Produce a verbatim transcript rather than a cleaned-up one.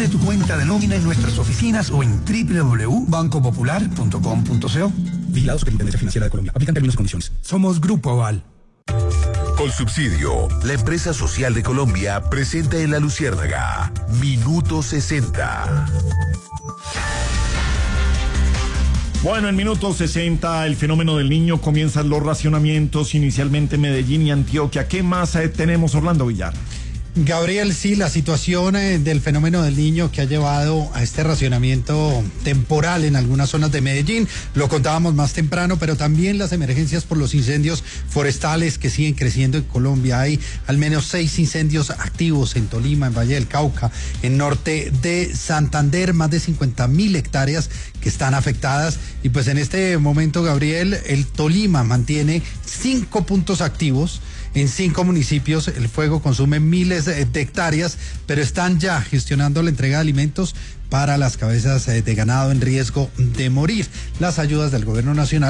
Abre tu cuenta de nómina en nuestras oficinas o en doble u doble u doble u punto banco popular punto com punto co. Vigilado Superintendencia Financiera de Colombia. Aplican términos y condiciones. Somos Grupo Aval. Colsubsidio, la empresa social de Colombia, presenta en La Luciérnaga Minuto sesenta. Bueno, en Minuto sesenta, el fenómeno del niño, comienzan los racionamientos, inicialmente en Medellín y Antioquia. ¿Qué más eh, tenemos, Orlando Villar? Gabriel, sí, la situación eh, del fenómeno del niño que ha llevado a este racionamiento temporal en algunas zonas de Medellín, lo contábamos más temprano, pero también las emergencias por los incendios forestales que siguen creciendo en Colombia. Hay al menos seis incendios activos en Tolima, en Valle del Cauca, en norte de Santander, más de cincuenta mil hectáreas que están afectadas. Y pues en este momento, Gabriel, el Tolima mantiene cinco puntos activos. En cinco municipios el fuego consume miles de hectáreas, pero están ya gestionando la entrega de alimentos para las cabezas de ganado en riesgo de morir. Las ayudas del gobierno nacional